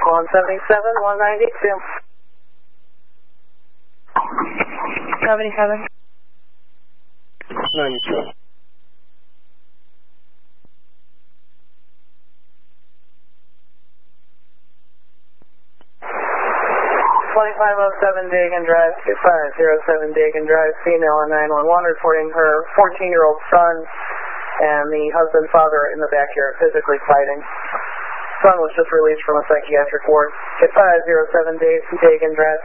177, 192. 77. 92. 2507 Dagan Drive, 2507 Dagan Drive, female on 911 reporting her 14-year-old son and the husband father in the backyard physically fighting. Son was just released from a psychiatric ward. 2507 Dagan Drive.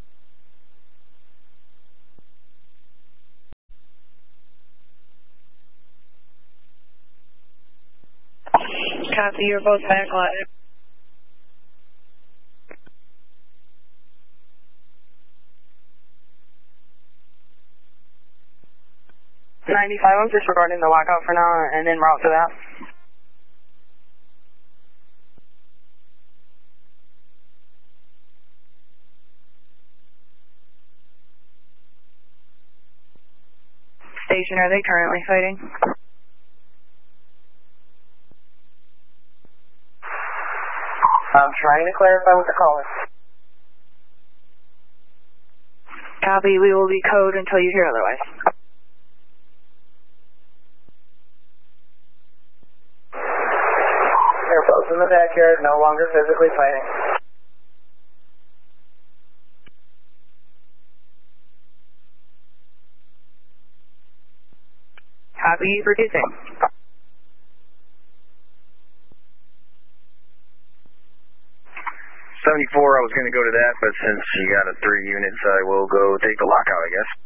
Copy, you're both back live. I'm disregarding the lockout for now and en route to that. Station, are they currently fighting? I'm trying to clarify with the caller. Copy, we will be code until you hear otherwise. They're both in the backyard, no longer physically fighting. Copy, reducing. 74, I was going to go to that, but since you got a 3 units, I will go take the lockout, I guess.